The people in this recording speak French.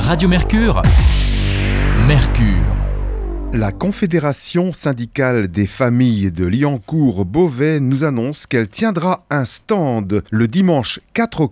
Radio Mercure, Mercure. La Confédération syndicale des familles de Liancourt-Beauvais nous annonce qu'elle tiendra un stand le dimanche 4 octobre